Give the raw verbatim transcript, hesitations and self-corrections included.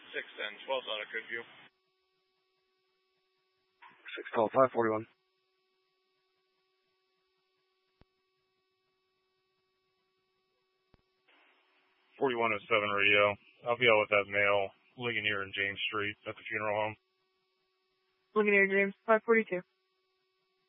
six and twelve out of Goodview. six twelve, five forty-one. forty-one oh seven radio. I'll be out with that male, Ligonier and James Street at the funeral home. Ligonier, James, five forty-two.